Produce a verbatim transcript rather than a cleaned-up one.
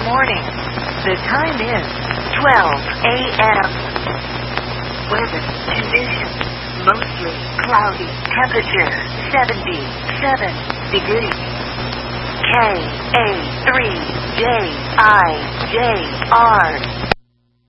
morning. The time is twelve a m Weather conditions: mostly cloudy. Temperature seventy-seven degrees. K A three J I J R